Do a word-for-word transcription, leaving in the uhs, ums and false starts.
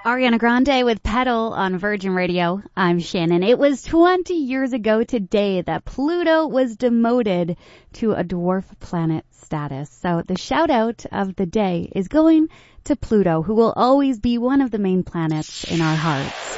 Ariana Grande with Pedal on Virgin Radio. I'm Shannon. It was twenty years ago today that Pluto was demoted to a dwarf planet status. So the shout out of the day is going to Pluto, who will always be one of the main planets in our hearts.